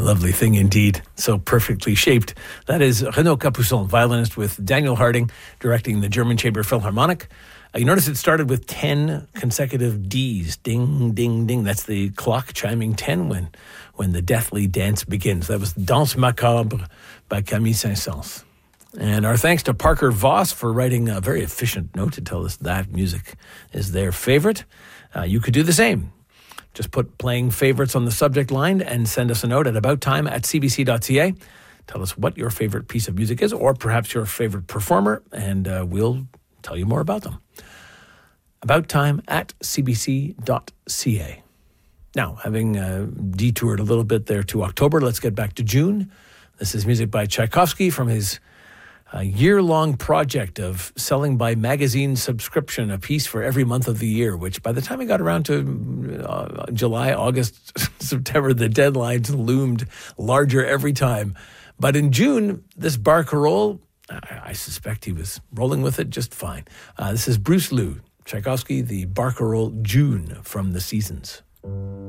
lovely thing indeed. So perfectly shaped. That is Renaud Capuçon, violinist with Daniel Harding, directing the German Chamber Philharmonic. You notice it started with 10 consecutive Ds. Ding, ding, ding. That's the clock chiming 10 when the deathly dance begins. That was Danse Macabre by Camille Saint-Saëns. And our thanks to Parker Voss for writing a very efficient note to tell us that music is their favorite. You could do the same. Just put playing favorites on the subject line and send us a note at abouttime@cbc.ca. Tell us what your favorite piece of music is, or perhaps your favorite performer, and we'll tell you more about them. abouttime@cbc.ca. Now, having detoured a little bit there to October, let's get back to June. This is music by Tchaikovsky from his year-long project of selling by magazine subscription a piece for every month of the year, which by the time we got around to July, August, September, the deadlines loomed larger every time. But in June, this barcarolle, I suspect he was rolling with it just fine. This is Bruce Liu, Tchaikovsky, the barcarolle June from The Seasons.